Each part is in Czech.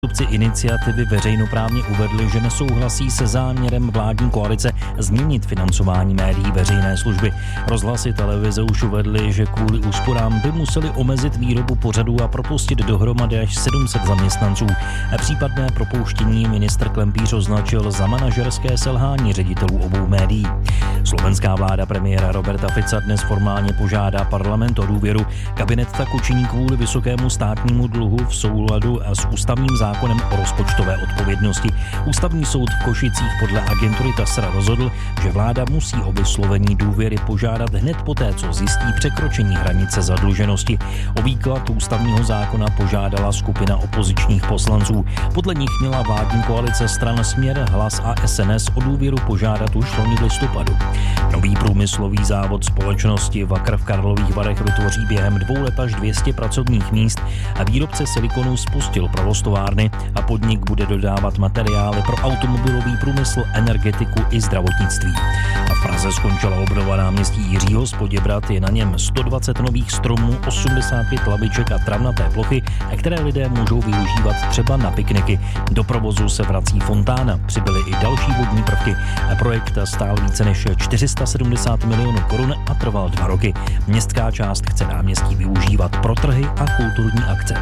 Zástupci iniciativy veřejnoprávně uvedli, že nesouhlasí se záměrem vládní koalice změnit financování médií veřejné služby. Rozhlasy televize už uvedly, že kvůli úsporám by museli omezit výrobu pořadů a propustit dohromady až 700 zaměstnanců. Případné propouštění ministr Klempíř označil za manažerské selhání ředitelů obou médií. Slovenská vláda premiéra Roberta Fica dnes formálně požádá parlament o důvěru. Kabinet tak učiní kvůli vysokému státnímu dluhu v souladu s ústavním zákonem o rozpočtové odpovědnosti. Ústavní soud v Košicích podle agentury TASR rozhodl, že vláda musí o vyslovení důvěry požádat hned poté, co zjistí překročení hranice zadluženosti. O výklad ústavního zákona požádala skupina opozičních poslanců. Podle nich měla vládní koalice stran Směr, Hlas a SNS o důvěru požádat už loni v listopadu. Nový průmyslový závod společnosti Wacker v Karlových Varech vytvoří během 2 let až 200 pracovních míst a výrobce silikonu spustil provoztovárny a podnik bude dodávat materiály pro automobilový průmysl, energetiku i zdravotnictví. A v Praze skončila obnova náměstí Jiřího z Poděbrat, je na něm 120 nových stromů, 85 laviček a travnaté plochy, které lidé můžou využívat třeba na pikniky. Do provozu se vrací fontána, přibyly i další vodní prvky. Projekt stál více než 470 milionů korun a trval 2 roky. Městská část chce náměstí využívat pro trhy a kulturní akce.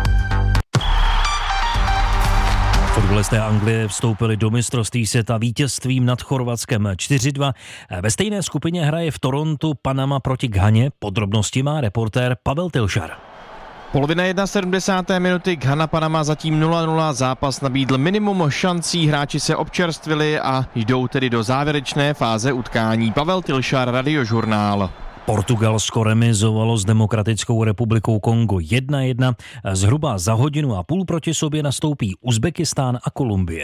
Fotbalisté Anglie vstoupili do mistrovství světa vítězstvím nad Chorvatskem 4-2. Ve stejné skupině hraje v Torontu Panama proti Ghaně. Podrobnosti má reportér Pavel Tilšar. Polovina 71. minuty, Ghana Panama zatím 0-0, zápas nabídl minimum šancí, hráči se občerstvili a jdou tedy do závěrečné fáze utkání. Pavel Tilšar, Radiožurnál. Portugalsko remizovalo s Demokratickou republikou Kongo 1-1. Zhruba za 1,5 hodiny proti sobě nastoupí Uzbekistán a Kolumbie.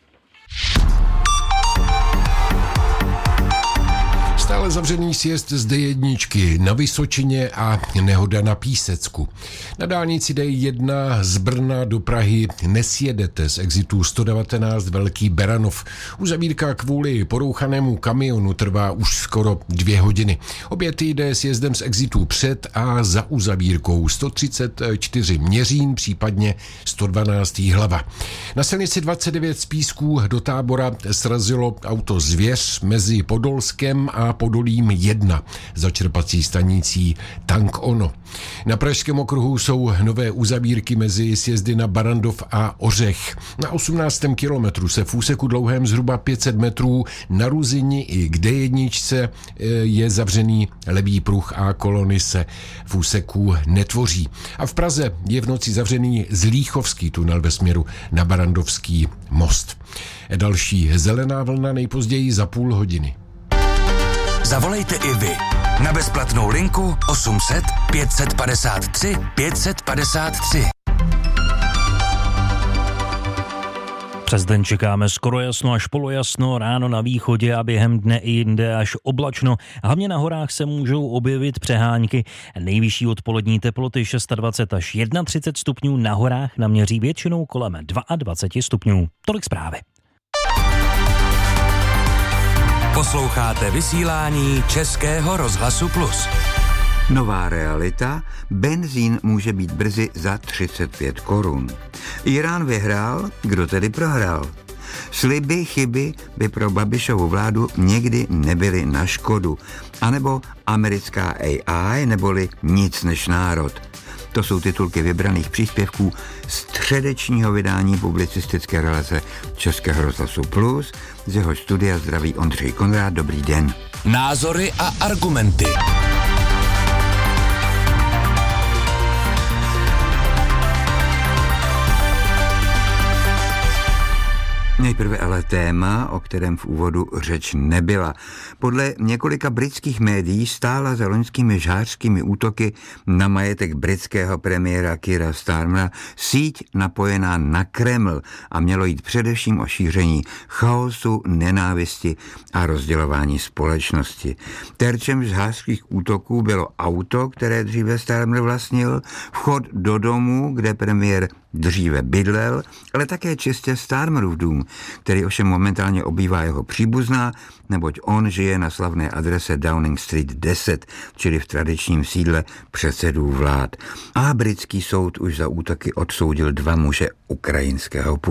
Stále zavřený sjezd z D1 na Vysočině a nehoda na Písecku. Na dálnici D1 z Brna do Prahy nesjedete z exitu 119 Velký Beranov. Uzavírka kvůli porouchanému kamionu trvá už skoro 2 hodiny. Opět jde sjezdem z exitu před a za uzavírkou 134 Měřín, případně 112 Jihlava. Na silnici 29 z Písků do Tábora srazilo auto Zvěř mezi Podolskem a Podolím 1 za čerpací stanicí Tank Ono. Na Pražském okruhu jsou nové uzavírky mezi sjezdy na Barandov a Ořech. Na 18. kilometru se v úseku dlouhém zhruba 500 metrů na Ruzini i k D1 je zavřený levý pruh a kolony se v úseku netvoří. A v Praze je v noci zavřený Zlíchovský tunel ve směru na Barandovský most. Další zelená vlna nejpozději za půl hodiny. Zavolejte i vy na bezplatnou linku 800 553 553. Přes den čekáme skoro jasno až polojasno, ráno na východě a během dne i jinde až oblačno. Hlavně na horách se můžou objevit přehánky. Nejvyšší odpolední teploty 26 až 31 stupňů, na horách naměří většinou kolem 22 stupňů. Tolik zprávy. Posloucháte vysílání Českého rozhlasu Plus. Nová realita, benzín může být brzy za 35 korun. Irán vyhrál, kdo tedy prohrál? Sliby, chyby by pro Babišovu vládu někdy nebyly na škodu. Anebo americká AI, neboli nic než národ. To jsou titulky vybraných příspěvků středečního vydání publicistické relace Českého rozhlasu Plus. Z jeho studia zdraví Ondřej Konrád. Dobrý den. Názory a argumenty. Nejprve ale téma, o kterém v úvodu řeč nebyla. Podle několika britských médií stála za loňskými žhářskými útoky na majetek britského premiéra Keira Starmera síť napojená na Kreml a mělo jít především o šíření chaosu, nenávisti a rozdělování společnosti. Terčem žhářských útoků bylo auto, které dříve Starmer vlastnil, vchod do domu, kde premiér dříve bydlel, ale také čistě Starmerův dům, který ovšem momentálně obývá jeho příbuzná, neboť on žije na slavné adrese Downing Street 10, čili v tradičním sídle předsedů vlád. A britský soud už za útoky odsoudil 2 muže ukrajinského původu.